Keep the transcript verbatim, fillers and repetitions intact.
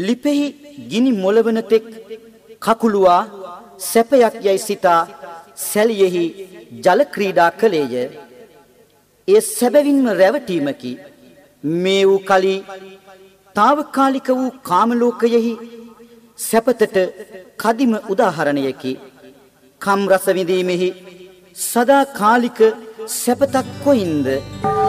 ලිපෙහි ගිනි මොළවන තෙක් කකුලුවා සැපයක් යයි සිතා සැලියෙහි ජල ක්‍රීඩා කළේය. එය සැබවින්ම රැවටීමකි. මේ වූ කලී తాවකාලික වූ කාමලෝකයෙහි සැපතට කදිම උදාහරණයකි. කම් රස විඳීමෙහි සදාකාලික සැපතක් කොයින්ද?